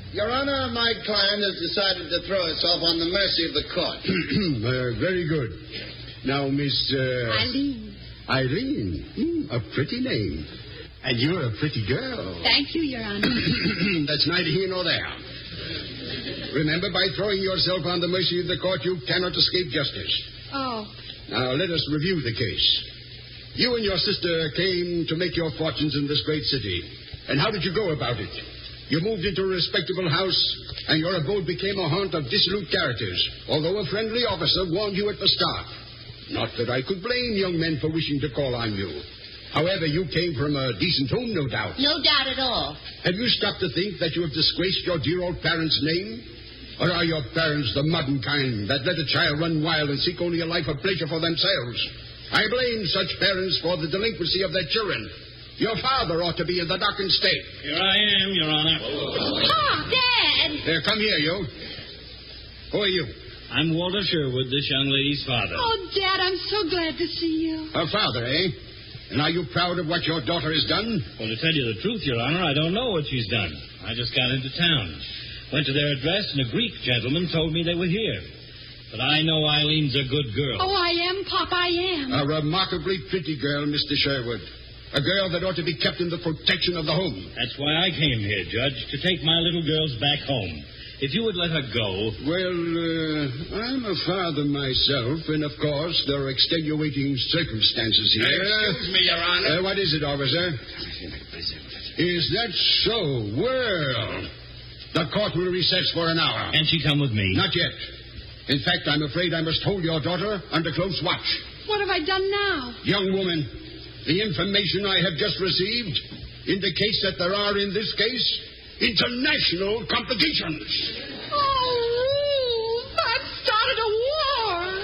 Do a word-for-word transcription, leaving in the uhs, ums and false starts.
Your Honor, my client has decided to throw herself on the mercy of the court. uh, very good. Now, Miss... Uh... Eileen. Eileen. Mm, a pretty name. And you're a pretty girl. Thank you, Your Honor. That's neither here nor there. Remember, by throwing yourself on the mercy of the court, you cannot escape justice. Oh. Now, let us review the case. You and your sister came to make your fortunes in this great city. And how did you go about it? You moved into a respectable house, and your abode became a haunt of dissolute characters, although a friendly officer warned you at the start. Not that I could blame young men for wishing to call on you. However, you came from a decent home, no doubt. No doubt at all. Have you stopped to think that you have disgraced your dear old parents' name? Or are your parents the modern kind that let a child run wild and seek only a life of pleasure for themselves? I blame such parents for the delinquency of their children. Your father ought to be in the dock and state. Here I am, Your Honor. Oh, Dad! Here, come here, you. Who are you? I'm Walter Sherwood, this young lady's father. Oh, Dad, I'm so glad to see you. Her father, eh? And are you proud of what your daughter has done? Well, to tell you the truth, Your Honor, I don't know what she's done. I just got into town. Went to their address, and a Greek gentleman told me they were here. But I know Eileen's a good girl. Oh, I am, Pop, I am. A remarkably pretty girl, Mister Sherwood. A girl that ought to be kept in the protection of the home. That's why I came here, Judge, to take my little girls back home. If you would let her go... Well, uh, I'm a father myself, and of course there are extenuating circumstances here. Excuse me, Your Honor. Uh, what is it, officer? Is that so? Well, the court will recess for an hour. Can she come with me? Not yet. In fact, I'm afraid I must hold your daughter under close watch. What have I done now? Young woman, the information I have just received indicates that there are, in this case, international complications.